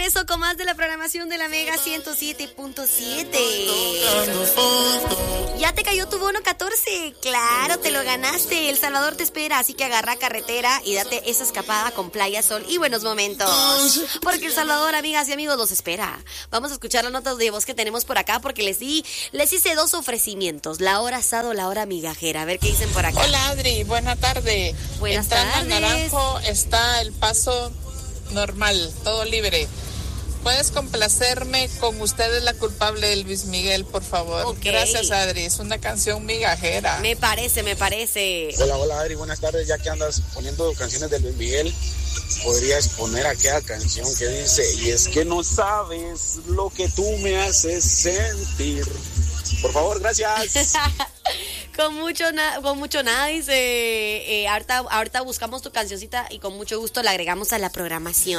regreso con más de la programación de la Mega 107.7. ¿Ya te cayó tu bono 14? Claro, te lo ganaste. El Salvador te espera, así que agarra carretera y date esa escapada con playa, sol y buenos momentos. Porque El Salvador, amigas y amigos, los espera. Vamos a escuchar las notas de voz que tenemos por acá porque les hice dos ofrecimientos. La hora asado, la hora migajera. A ver qué dicen por acá. Hola, Adri. Buena tarde. Buenas Entrando tardes. al Naranjo está el paso normal, todo libre. ¿Puedes complacerme con Usted es la culpable de Luis Miguel, por favor? Okay. Gracias, Adri. Es una canción migajera. Me parece. Hola, Adri. Buenas tardes. Ya que andas poniendo canciones de Luis Miguel, podrías poner aquella canción que dice: y es que no sabes lo que tú me haces sentir. Por favor, gracias. Con mucho nada, dice. Ahorita buscamos tu cancioncita y con mucho gusto la agregamos a la programación.